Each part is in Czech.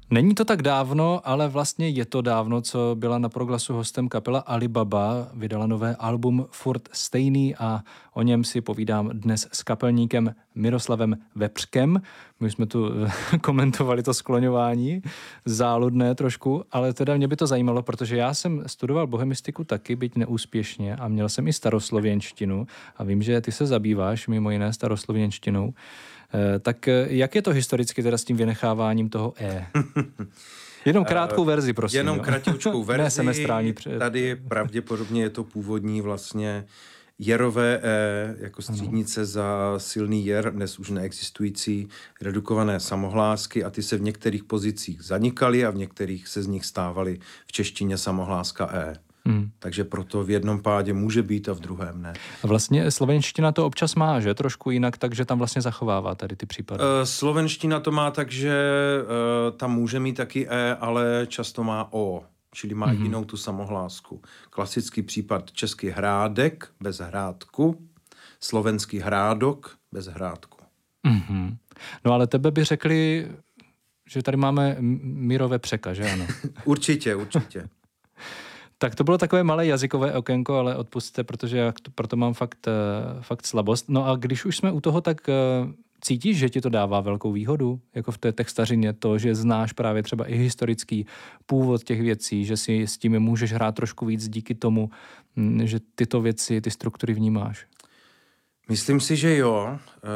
Není to tak dávno, ale vlastně je to dávno, co byla na Proglasu hostem kapela Alibaba, vydala nové album Furt stejný a o něm si povídám dnes s kapelníkem Miroslavem Vepřkem. My jsme tu komentovali to skloňování, záludné trošku, ale teda mě by to zajímalo, protože já jsem studoval bohemistiku taky, byť neúspěšně, a měl jsem i staroslověnštinu a vím, že ty se zabýváš mimo jiné staroslověnštinou. Tak jak je to historicky teda s tím vynecháváním toho E? Jenom krátkou verzi, prosím. Jenom kratičkou verzi. Ne semestrální. Tady pravděpodobně je to původní vlastně jerové E, jako střídnice za silný jer, dnes už neexistující redukované samohlásky, a ty se v některých pozicích zanikaly a v některých se z nich stávaly v češtině samohláska E. Takže proto v jednom pádě může být a v druhém ne. A vlastně slovenština to občas má, že? Trošku jinak, takže tam vlastně zachovává tady ty případy. Slovenština to má tak, že tam může mít taky E, ale často má O, čili má jinou tu samohlásku. Klasický případ český hrádek bez hrádku, slovenský hrádok bez hrádku. No ale tebe by řekli, že tady máme Miro Vepřeka, že ano? Určitě. Tak to bylo takové malé jazykové okénko, ale odpusťte, protože já proto mám fakt slabost. No a když už jsme u toho, tak cítíš, že ti to dává velkou výhodu, jako v té textařině, to, že znáš právě třeba i historický původ těch věcí, že si s tím můžeš hrát trošku víc díky tomu, že tyto věci, ty struktury vnímáš? Myslím si, že jo.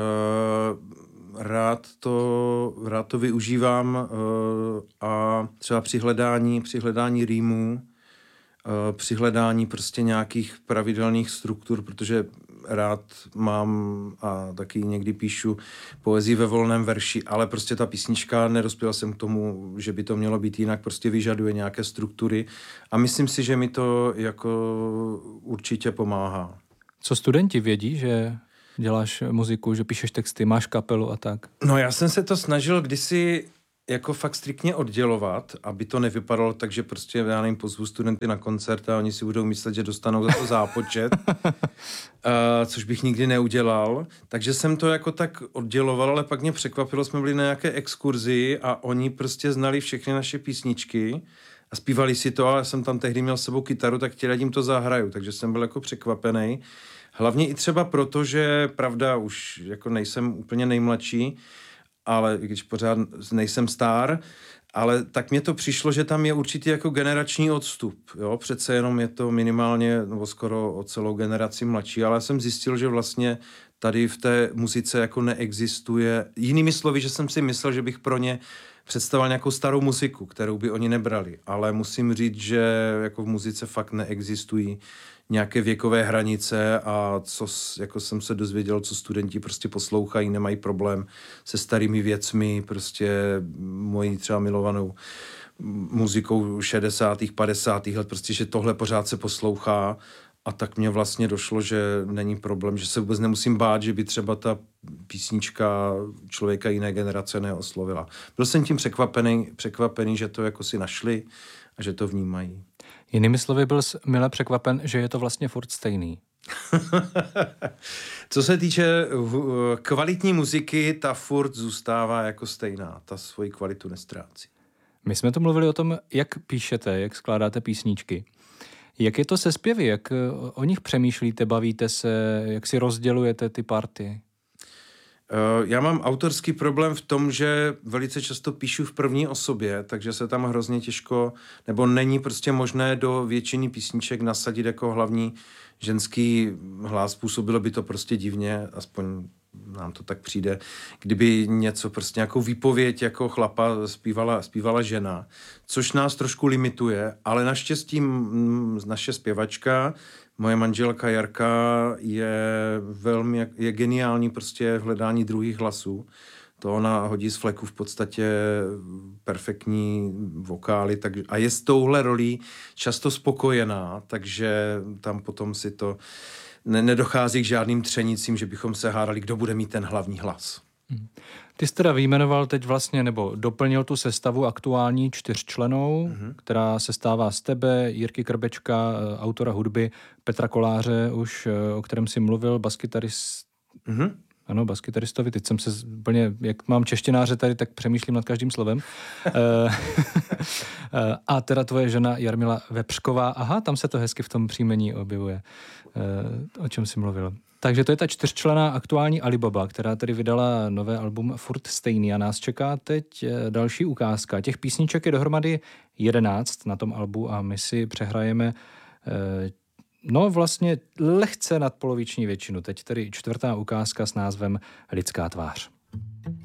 Rád to využívám a třeba při hledání rýmů, při hledání prostě nějakých pravidelných struktur, protože rád mám a taky někdy píšu poezii ve volném verši, ale prostě ta písnička, nedospěl jsem k tomu, že by to mělo být jinak, prostě vyžaduje nějaké struktury a myslím si, že mi to jako určitě pomáhá. Co studenti vědí, že děláš muziku, že píšeš texty, máš kapelu a tak? No já jsem se to snažil kdysi jako fakt striktně oddělovat, aby to nevypadalo tak, že prostě, já nevím, pozvu studenty na koncert a oni si budou myslet, že dostanou za to zápočet, což bych nikdy neudělal. Takže jsem to jako tak odděloval, ale pak mě překvapilo, jsme byli na nějaké exkurzi a oni prostě znali všechny naše písničky a zpívali si to, ale jsem tam tehdy měl s sebou kytaru, tak ti radím to zahraju, takže jsem byl jako překvapený. Hlavně i třeba proto, že pravda, už jako nejsem úplně nejmladší, ale když pořád nejsem star, ale tak mně to přišlo, že tam je určitý jako generační odstup, jo, přece jenom je to minimálně, nebo skoro o celou generaci mladší, ale já jsem zjistil, že vlastně tady v té muzice jako neexistuje, jinými slovy, že jsem si myslel, že bych pro ně představoval nějakou starou muziku, kterou by oni nebrali, ale musím říct, že jako v muzice fakt neexistují nějaké věkové hranice a co jako jsem se dozvěděl, co studenti prostě poslouchají, nemají problém se starými věcmi, prostě mojí třeba milovanou muzikou 60. 50. let, prostě, že tohle pořád se poslouchá a tak mně vlastně došlo, že není problém, že se vůbec nemusím bát, že by třeba písnička člověka jiné generace neoslovila. Byl jsem tím překvapený, že to jako si našli a že to vnímají. Jinými slovy byl jsi mile překvapen, že je to vlastně furt stejný. Co se týče kvalitní muziky, ta furt zůstává jako stejná. Ta svoji kvalitu nestrácí. My jsme tu mluvili o tom, jak píšete, jak skládáte písničky. Jak je to se zpěvy? Jak o nich přemýšlíte, bavíte se, jak si rozdělujete ty party? Já mám autorský problém v tom, že velice často píšu v první osobě, takže se tam hrozně těžko, nebo není prostě možné do většiny písniček nasadit jako hlavní ženský hlas. Působilo by to prostě divně, aspoň nám to tak přijde, kdyby něco prostě nějakou výpověď jako chlapa zpívala žena, což nás trošku limituje, ale naštěstí naše zpěvačka, moje manželka Jarka je geniální prostě v hledání druhých hlasů. To ona hodí z fleku v podstatě perfektní vokály a je s touhle rolí často spokojená, takže tam potom si to nedochází k žádným třenicím, že bychom se hádali, kdo bude mít ten hlavní hlas. Ty jsi teda vyjmenoval teď vlastně, nebo doplnil tu sestavu aktuální 4člennou, která sestává z tebe, Jirky Krbečka, autora hudby, Petra Koláře, už o kterém jsi mluvil, baskytarist. Ano, baskytaristovi. Teď jsem se úplně, jak mám češtináře tady, tak přemýšlím nad každým slovem. A teda tvoje žena Jarmila Vepřková. Aha, tam se to hezky v tom příjmení objevuje. O čem jsi mluvil. Takže to je ta 4členná aktuální Alibaba, která tedy vydala nové album Furt stejný a nás čeká teď další ukázka. Těch písniček je dohromady 11 na tom albu a my si přehrajeme vlastně lehce nadpoloviční většinu. Teď tedy 4. ukázka s názvem Lidská tvář.